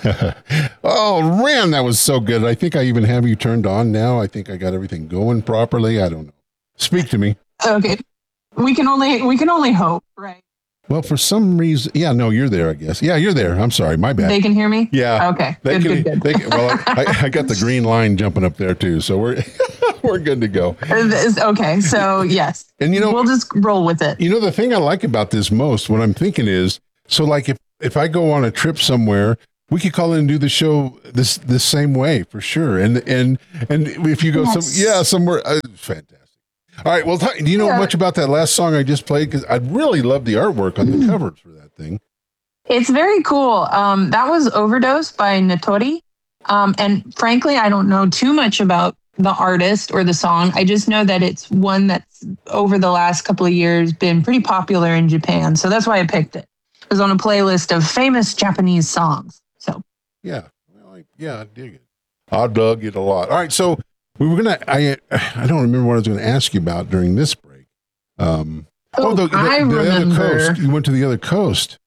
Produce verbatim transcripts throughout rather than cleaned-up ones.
Oh, man, that was so good. I think I even have you turned on now. I think I got everything going properly. I don't know. Speak to me. Okay. We can only we can only hope, right? Well, for some reason, yeah, no, you're there, I guess. Yeah, you're there. I'm sorry, my bad. They can hear me? Yeah. Okay. They Good, can, good, good. They can, well, I, I got the green line jumping up there too, so we're we're good to go. Okay, so yes. And you know, we'll just roll with it. You know, the thing I like about this most, what I'm thinking is, so like if, if I go on a trip somewhere, we could call in and do the show this the same way for sure. And and and if you go yes. some yeah somewhere, uh, fantastic. All right. Well, t- do you know yeah. much about that last song I just played? Because I really love the artwork on the covers for that thing. It's very cool. Um, that was Overdose by Notori. Um, and frankly, I don't know too much about the artist or the song. I just know that it's one that's over the last couple of years been pretty popular in Japan. So that's why I picked it. It was on a playlist of famous Japanese songs. So yeah, well, I, yeah, I dig it. I dug it a lot. All right, so we were gonna. I I don't remember what I was going to ask you about during this break. Um, oh, oh, the, the, I the remember. other coast. You went to the other coast.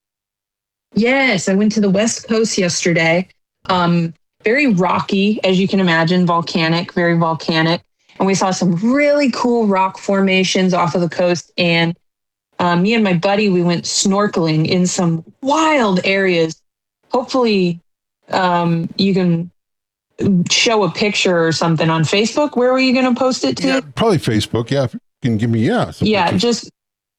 Yes, I went to the West Coast yesterday. Um, very rocky, as you can imagine, volcanic, very volcanic. And we saw some really cool rock formations off of the coast. And um, me and my buddy, we went snorkeling in some wild areas. Hopefully um, you can show a picture or something on Facebook. Where were you going to post it to? Yeah, probably Facebook. Yeah, if you can give me, yeah. Yeah, pictures. just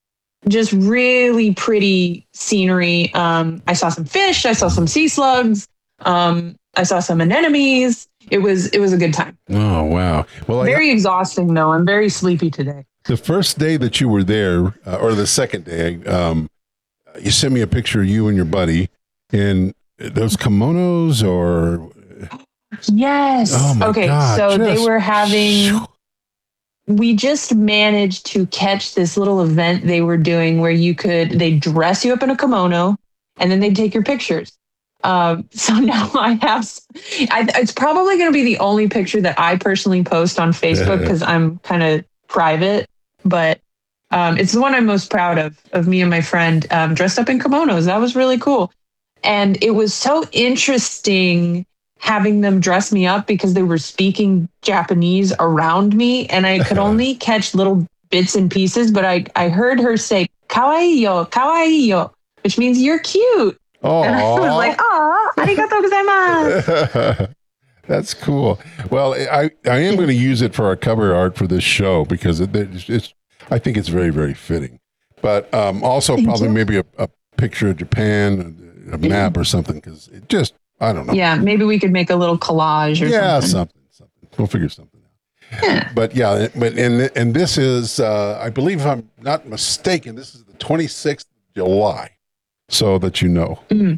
just really pretty scenery. Um, I saw some fish. I saw some sea slugs. Um, I saw some anemones. It was it was a good time. Oh, wow. Well, very I, exhausting, though. I'm very sleepy today. The first day that you were there, uh, or the second day, um, you sent me a picture of you and your buddy in those kimonos or... Yes. Oh my okay. God, so just... they were having, we just managed to catch this little event they were doing where you could, they dress you up in a kimono and then they'd take your pictures. Um, so now I have, I, it's probably going to be the only picture that I personally post on Facebook because I'm kind of private, but um, it's the one I'm most proud of, of me and my friend um, dressed up in kimonos. That was really cool. And it was so interesting having them dress me up because they were speaking Japanese around me and I could only catch little bits and pieces, but I, I heard her say, kawaii yo, kawaii yo, which means you're cute. Oh, and I was like, oh, arigatou gozaimasu. That's cool. Well, I, I am going to use it for our cover art for this show because it, it's, it's I think it's very, very fitting. But um, also Thank probably you. maybe a, a picture of Japan, a map or something because it just, I don't know. Yeah, maybe we could make a little collage or yeah, something. something, something. We'll figure something out. Yeah. But yeah, but and and this is, uh, I believe, if I'm not mistaken, this is the twenty-sixth of July, so that you know.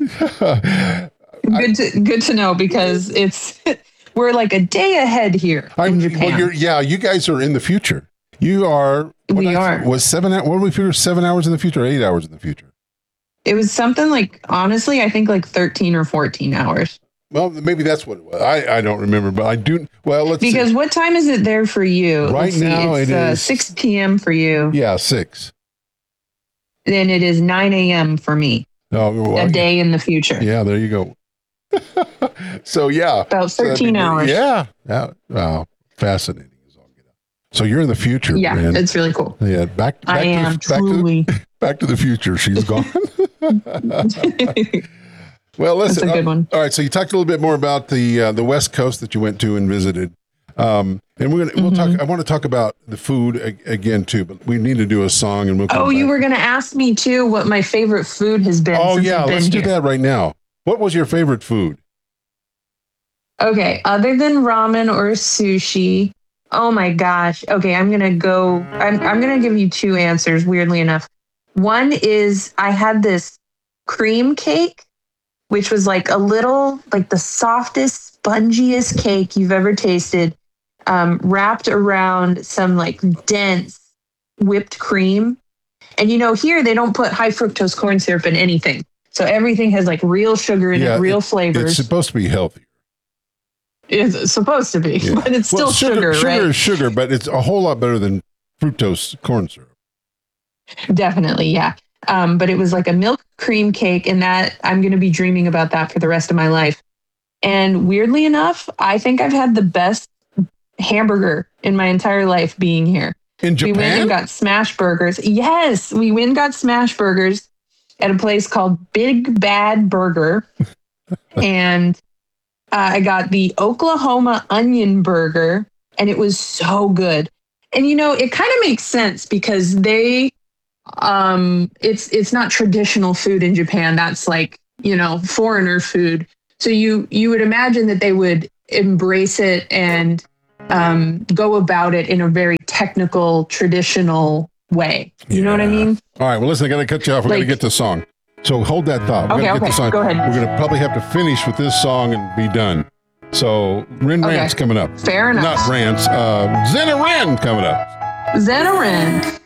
Mm. good to good to know because it's we're like a day ahead here I'm, in Japan. Well, you're, yeah, you guys are in the future. You are. We I, are. Was seven? What do we figure? Seven hours in the future, or eight hours in the future? It was something like, honestly, I think like thirteen or fourteen hours. Well, maybe that's what it was. I, I don't remember, but I do. Well, let's Because see. what time is it there for you? Right now it's, it uh, is six p.m. for you. Yeah, six. Then it is nine a.m. for me. Oh, well, a day in the future. Yeah, there you go. So, yeah. About thirteen so hours. Yeah. Yeah. Wow. Fascinating. So you're in the future. Yeah, man. It's really cool. Yeah, back. back I to am the, truly. Back to, the, back to the future. She's gone. Well, listen. That's a good one. Uh, all right. So you talked a little bit more about the uh, the West Coast that you went to and visited, um, and we're gonna we'll mm-hmm. talk. I want to talk about the food a- again too, but we need to do a song and we'll. Come oh, back. you were going to ask me too what my favorite food has been. Oh since yeah, I've been let's here. do that right now. What was your favorite food? Okay, other than ramen or sushi. Oh my gosh. Okay, I'm going to go. I'm, I'm going to give you two answers, weirdly enough. One is I had this cream cake, which was like a little, like the softest, spongiest cake you've ever tasted, um, wrapped around some like dense whipped cream. And you know, here they don't put high fructose corn syrup in anything. So everything has like real sugar in yeah, it, real it, flavors. It's supposed to be healthy. It's supposed to be, yeah. But it's still well, sugar, sugar, sugar right? Sugar is sugar, but it's a whole lot better than fructose corn syrup. Definitely, yeah. Um, but it was like a milk cream cake, and that I'm going to be dreaming about that for the rest of my life. And weirdly enough, I think I've had the best hamburger in my entire life being here. In Japan? We went and got smash burgers. Yes, we went and got smash burgers at a place called Big Bad Burger. and uh, I got the Oklahoma onion burger, and it was so good. And, you know, it kind of makes sense because they, um, it's it's not traditional food in Japan. That's like, you know, foreigner food. So you you would imagine that they would embrace it and um, go about it in a very technical, traditional way. You yeah. know what I mean? All right. Well, listen, I got to cut you off. We're like, going to get the song. So hold that thought. We're okay, gonna okay. Get the song. Go ahead. We're going to probably have to finish with this song and be done. So Ren okay. Rant's coming up. Fair enough. Not Rants. Uh, Zena Ren coming up. Zena Ren.